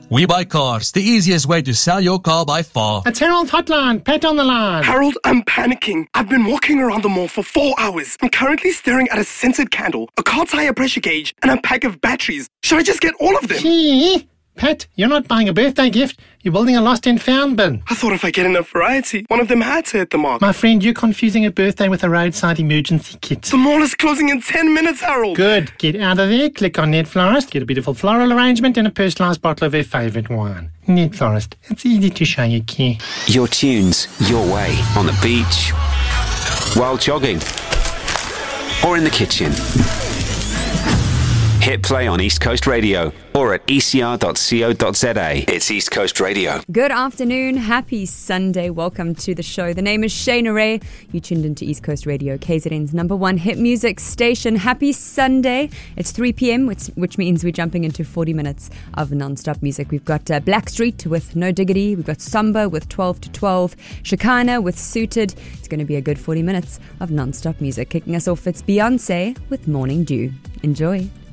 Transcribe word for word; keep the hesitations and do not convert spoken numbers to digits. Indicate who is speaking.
Speaker 1: We Buy Cars, the easiest way to sell your car by far.
Speaker 2: It's Harold Hotline, pet on the line.
Speaker 3: Harold, I'm panicking. I've been walking around the mall for four hours. I'm currently staring at a scented candle, a car tire pressure gauge, and a pack of batteries. Should I just get all of them?
Speaker 2: Gee, Pat, you're not buying a birthday gift. You're building a lost and found bin.
Speaker 3: I thought if I get enough variety, one of them had to hit the mark.
Speaker 2: My friend, you're confusing a birthday with a roadside emergency kit.
Speaker 3: The mall is closing in ten minutes, Harold.
Speaker 2: Good. Get out of there, click on Net Florist, get a beautiful floral arrangement and a personalised bottle of her favourite wine. Net Florist. It's easy to show you care.
Speaker 4: Your tunes, your way, on the beach, while jogging, or in the kitchen. Hit play on East Coast Radio or at e c r dot co dot z a. It's East Coast Radio.
Speaker 5: Good afternoon. Happy Sunday. Welcome to the show. The name is Shayna Ray. You tuned into East Coast Radio, K Z N's number one hit music station. Happy Sunday. It's three p.m., which, which means we're jumping into forty minutes of non-stop music. We've got uh, Blackstreet with No Diggity. We've got Samba with twelve to twelve. Shekinah with Suited. It's going to be a good forty minutes of non-stop music. Kicking us off, it's Beyonce with Morning Dew. Enjoy.